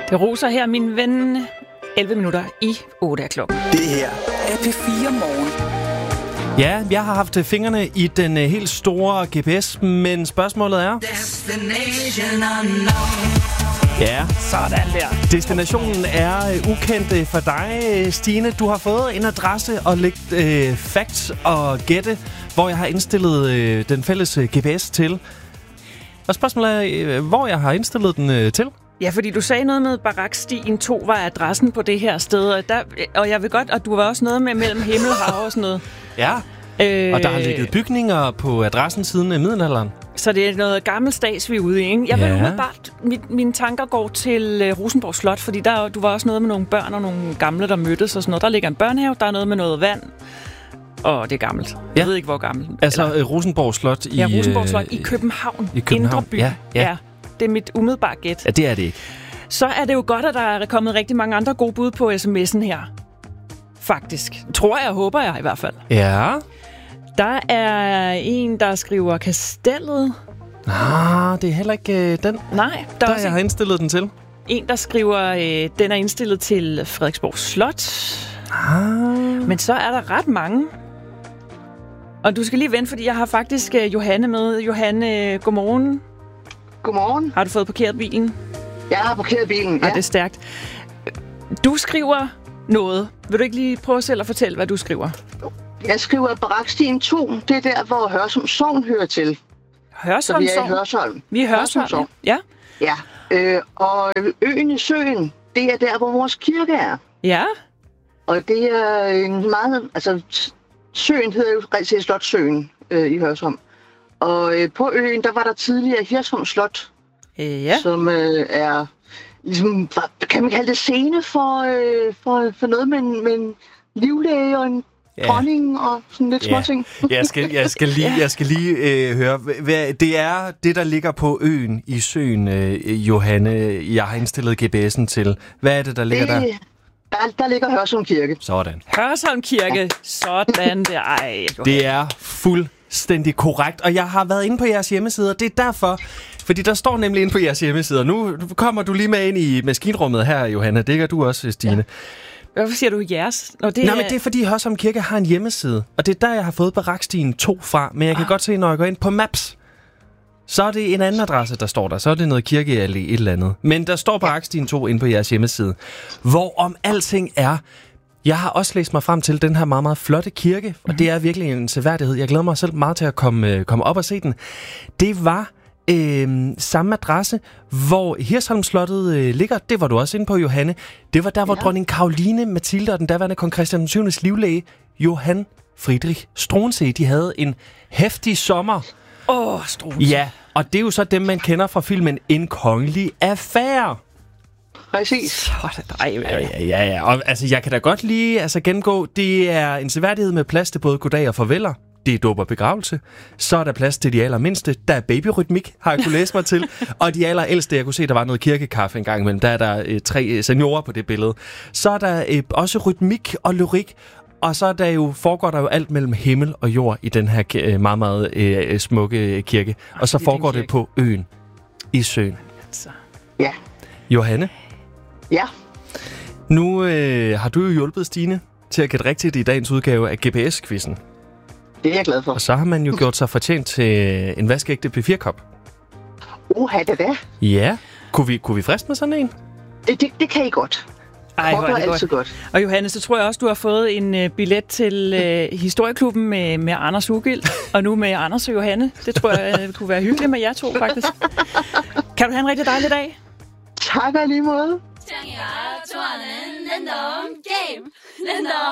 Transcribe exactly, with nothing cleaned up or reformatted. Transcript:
Det roser her, min ven. elleve minutter i otte er klokken. Det her er P fire Morgen. Ja, jeg har haft fingrene i den uh, helt store G P S, men spørgsmålet er... Ja, sådan der. Destinationen er uh, ukendt for dig, Stine. Du har fået en adresse og lægt uh, facts og gætte, hvor jeg har indstillet uh, den fælles uh, G P S til. Og spørgsmålet er, uh, hvor jeg har indstillet den uh, til? Ja, fordi du sagde noget med Barakstien to var adressen på det her sted, og, der, og jeg vil godt, og du var også noget med mellem himmel og hav og sådan noget. Ja, øh, og der har ligget bygninger på adressen siden af middelalderen. Så det er noget gammeldags, vi er ude i, ikke? Jeg ja. vil umiddelbart, mit, mine tanker går til uh, Rosenborg Slot, fordi der, du var også noget med nogle børn og nogle gamle, der mødtes og sådan noget. Der ligger en børnehave, der er noget med noget vand, og det er gammelt. Jeg ja. ved ikke, hvor gammelt. Altså Eller, Rosenborg Slot i... Ja, Rosenborg Slot i København. I København, Indre by. ja, ja. ja. Det er mit umiddelbare gæt. Ja, det er det ikke. Så er det jo godt, at der er kommet rigtig mange andre gode bud på sms'en her. Faktisk. Tror jeg, håber jeg i hvert fald. Ja. Der er en, der skriver Kastellet. Ah, det er heller ikke øh, den. Nej. Der, der er jeg har indstillet den til. En, der skriver, øh, den er indstillet til Frederiksborg Slot. Ah. Men så er der ret mange. Og du skal lige vente, fordi jeg har faktisk øh, Johanne med. Johanne, øh, godmorgen. Godmorgen. Har du fået parkeret bilen? Jeg har parkeret bilen, ja. Og det er stærkt. Du skriver noget. Vil du ikke lige prøve selv at fortælle, hvad du skriver? Jeg skriver Barakstien to. Det er der, hvor Hørsholm Sogn hører til. Hørsholm Så vi er Sogn? i Hørsholm. Vi er i Hørsholm, Hørsholm ja. Ja. Ja, øh, og øen i søen, det er der, hvor vores kirke er. Ja. Og det er en meget... Altså, søen hedder jo rigtig Slotssøen øh, i Hørsholm. Og øh, på øen, der var der tidligere Hirsholm Slot, ja. som øh, er, ligesom, kan man kalde det scene for, øh, for, for noget med en, med en livlæge og en ja. dronning og sådan lidt ja. småting. Jeg skal, jeg skal lige, jeg skal lige øh, høre, hvad, det er det, der ligger på øen i søen, øh, Johanne, jeg har indstillet G P S'en til. Hvad er det, der ligger det, der? der? Der ligger Hørsholm Kirke. Sådan. Hørsholm Kirke, ja. Sådan der. Ej, det er fuld Fuldstændig korrekt, og jeg har været inde på jeres hjemmesider. Det er derfor, fordi der står nemlig inde på jeres hjemmesider. Nu kommer du lige med ind i maskinrummet her, Johanna. Det gør du også, Stine. Ja. Hvorfor siger du jeres? Når det Nej, er... men det er fordi Hørsholm Kirke har en hjemmeside, og det er der, jeg har fået Barakstien to fra. Men jeg kan ah. godt se, når jeg går ind på Maps, så er det en anden adresse, der står der. Så er det noget kirkeallé, et eller andet. Men der står Barakstien to inde på jeres hjemmeside, hvor om alting er... Jeg har også læst mig frem til den her meget, meget flotte kirke, og mm-hmm. det er virkelig en seværdighed. Jeg glæder mig selv meget til at komme, øh, komme op og se den. Det var øh, samme adresse, hvor Hirsholm Slottet øh, ligger. Det var du også inde på, Johanne. Det var der, hvor ja. dronning Caroline Mathilde og den daværende kong Christian den syvendes livlæge, Johan Friedrich Struensee, de havde en heftig sommer. Åh, oh, Struensee. Ja, og det er jo så dem, man kender fra filmen En Kongelig Affære. Præcis. Sådan. Ej, ja, ja, ja, ja. Og altså, jeg kan da godt lige altså, gennemgå, det er en seværdighed med plads til både goddag og farveler. Det er dåb og begravelse. Så er der plads til de allermindste. Der er babyrytmik, har jeg kunne læse mig til. Og de allerældste, jeg kunne se, der var noget kirkekaffe en gang imellem. Der er der øh, tre seniorer på det billede. Så er der øh, også rytmik og lyrik. Og så er der jo, foregår der jo alt mellem himmel og jord i den her øh, meget, meget øh, smukke kirke. Og så foregår det på øen i søen. Ja. Johanne? Ja. Nu øh, har du jo hjulpet Stine til at gætte rigtigt i dagens udgave af G P S-quizzen. Det er jeg glad for. Og så har man jo gjort sig fortjent til en vaskeægte P fire-kop. Uha, det der. Ja. Kunne vi, kunne vi friste med sådan en? Det, det, det kan I godt. Ej, hvor er det godt. godt. Og Johanne, så tror jeg også, du har fået en uh, billet til uh, Historieklubben med, med Anders Ugild, og nu med Anders og Johanne. Det tror jeg uh, kunne være hyggeligt med jer to, faktisk. Kan du have en rigtig dejlig dag? Tak og lige måde.